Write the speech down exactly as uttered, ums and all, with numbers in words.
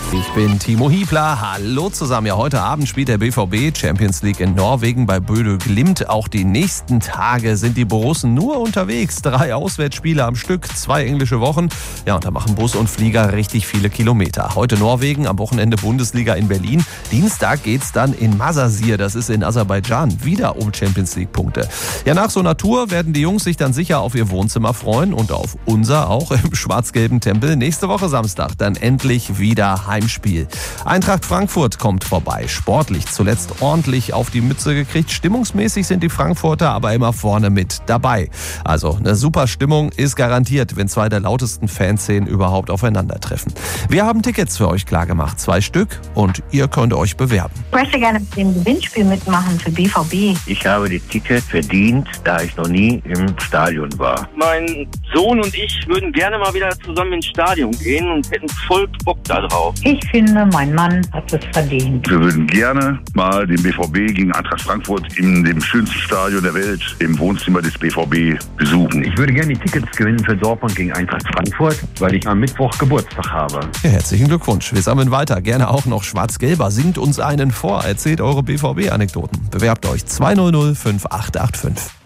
Ich bin Timo Hiebler. Hallo zusammen. Ja, heute Abend spielt der B V B Champions League in Norwegen bei Bodø Glimt. Auch die nächsten Tage sind die Borussen nur unterwegs. Drei Auswärtsspiele am Stück, zwei englische Wochen. Ja, und da machen Bus und Flieger richtig viele Kilometer. Heute Norwegen, am Wochenende Bundesliga in Berlin. Dienstag geht's dann in Masasir, das ist in Aserbaidschan, wieder um Champions League Punkte. Ja, nach so einer Tour werden die Jungs sich dann sicher auf ihr Wohnzimmer freuen und auf unser auch im schwarz-gelben Tempel. Nächste Woche Samstag dann endlich wieder heim. Spiel. Eintracht Frankfurt kommt vorbei. Sportlich zuletzt ordentlich auf die Mütze gekriegt. Stimmungsmäßig sind die Frankfurter aber immer vorne mit dabei. Also eine super Stimmung ist garantiert, wenn zwei der lautesten Fanszenen überhaupt aufeinandertreffen. Wir haben Tickets für euch klargemacht. Zwei Stück und ihr könnt euch bewerben. Ich möchte gerne mit dem Gewinnspiel mitmachen für B V B. Ich habe die Tickets verdient, da ich noch nie im Stadion war. Mein Sohn und ich würden gerne mal wieder zusammen ins Stadion gehen und hätten voll Bock da drauf. Ich finde, mein Mann hat es verdient. Wir würden gerne mal den B V B gegen Eintracht Frankfurt in dem schönsten Stadion der Welt, im Wohnzimmer des B V B, besuchen. Ich würde gerne die Tickets gewinnen für Dortmund gegen Eintracht Frankfurt, weil ich am Mittwoch Geburtstag habe. Ja, herzlichen Glückwunsch. Wir sammeln weiter. Gerne auch noch Schwarz-Gelber. Singt uns einen vor. Erzählt eure B V B-Anekdoten. Bewerbt euch zwei null null fünf acht acht fünf.